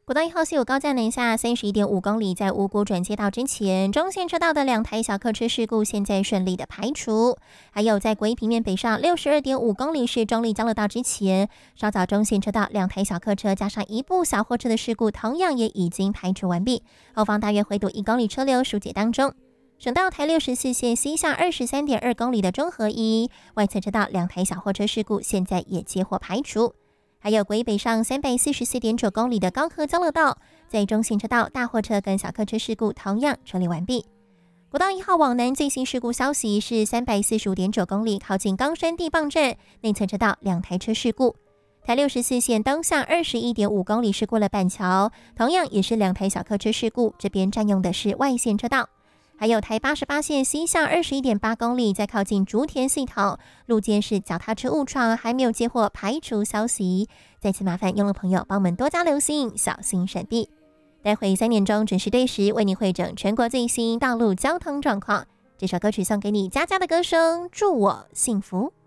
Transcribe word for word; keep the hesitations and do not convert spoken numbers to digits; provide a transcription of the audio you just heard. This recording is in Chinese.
国道一号西武高架南下三十一点五公里，在五股转接道之前，中线车道的两台小客车事故现在顺利的排除。还有在国一平面北上六十二点五公里是中立交流道之前，稍早中线车道两台小客车加上一部小货车的事故，同样也已经排除完毕。后方大约回堵一公里车流疏解当中。省道台六十四线西向二十三点二公里的中和一外侧车道两台小货车事故，现在也接获排除。还有国一北上三百四十四点九公里的高科交流道，在中线车道大货车跟小客车事故同样处理完毕。国道一号往南最新事故消息是三百四十五点九公里靠近冈山地磅站内侧车道两台车事故。台六十四线东向二十一点五公里是过了板桥，同样也是两台小客车事故，这边占用的是外线车道。还有台八十八线西向二十一点八公里，在靠近竹田系统路肩是脚踏车误闯，还没有接获排除消息。再次麻烦用路朋友帮我们多加留心，小心闪避。待会三点钟准时对时为你汇整全国最新道路交通状况。这首歌曲送给你，佳佳的歌声，祝我幸福。